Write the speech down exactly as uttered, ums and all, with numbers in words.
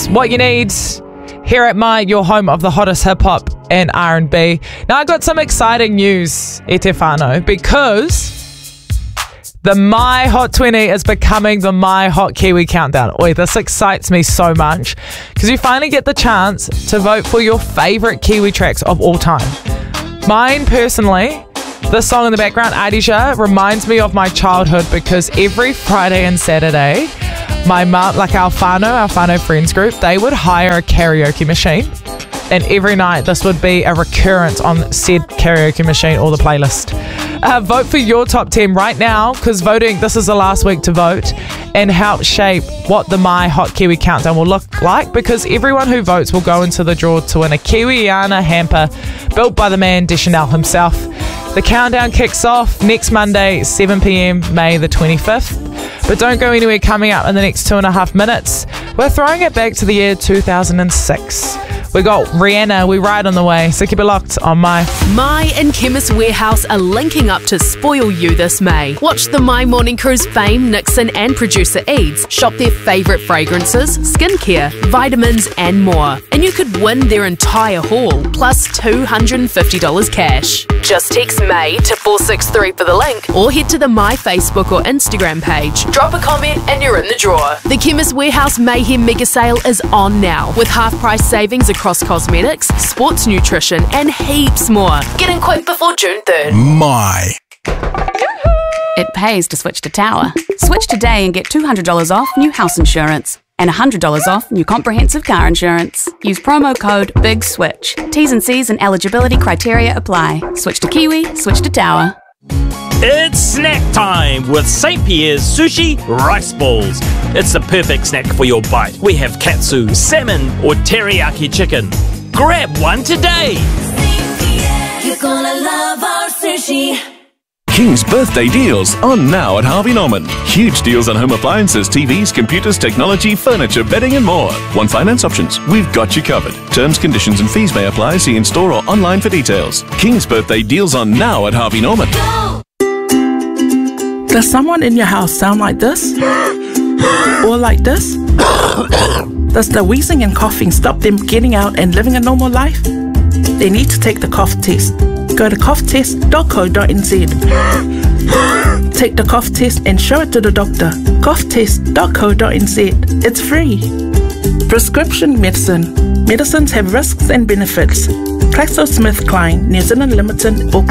what you need here at My, your home of the hottest hip-hop and R and B. Now, I got some exciting news, e te whānau, because the My Hot twenty is becoming the My Hot Kiwi Countdown. Oi, this excites me so much because you finally get the chance to vote for your favourite Kiwi tracks of all time. Mine, personally, this song in the background, Adija, reminds me of my childhood because every Friday and Saturday, my mum, like our whānau, our whānau friends group, they would hire a karaoke machine. And every night, this would be a recurrence on said karaoke machine or the playlist. Uh, vote for your top ten right now, because voting, this is the last week to vote, and help shape what the My Hot Kiwi Countdown will look like, because everyone who votes will go into the draw to win a Kiwiana hamper built by the man Deschanel himself. The countdown kicks off next Monday, seven p.m, May the twenty-fifth. But don't go anywhere. Coming up in the next two and a half minutes, we're throwing it back to the year two thousand six. We got Rihanna, We Ride on the way, so keep it locked on My. My and Chemist Warehouse are linking up to spoil you this May. Watch the My Morning Crew's fame, Nixon and producer Eads shop their favourite fragrances, skincare, vitamins and more. And you could win their entire haul, plus two hundred fifty dollars cash. Just text May to four six three for the link, or head to the My Facebook or Instagram page. Drop a comment and you're in the draw. The Chemist Warehouse Mayhem Mega Sale is on now, with half price savings across cosmetics, sports nutrition and heaps more. Get in quick before June third. My. It pays to switch to Tower. Switch today and get two hundred dollars off new house insurance and one hundred dollars off new comprehensive car insurance. Use promo code BIGSWITCH. T's and C's and eligibility criteria apply. Switch to Kiwi, switch to Tower. It's snack time with Saint Pierre's Sushi Rice Balls. It's the perfect snack for your bite. We have katsu, salmon or teriyaki chicken. Grab one today. You're gonna love our sushi. King's birthday deals on now at Harvey Norman. Huge deals on home appliances, T Vs, computers, technology, furniture, bedding and more. Want finance options? We've got you covered. Terms, conditions and fees may apply. See in store or online for details. King's birthday deals on now at Harvey Norman. Go! Does someone in your house sound like this? Or like this? Does the wheezing and coughing stop them getting out and living a normal life? They need to take the cough test. Go to cough test dot co dot n z. Take the cough test and show it to the doctor. cough test dot co dot n z. It's free. Prescription medicine. Medicines have risks and benefits. GlaxoSmithKline, New Zealand Limited, Auckland.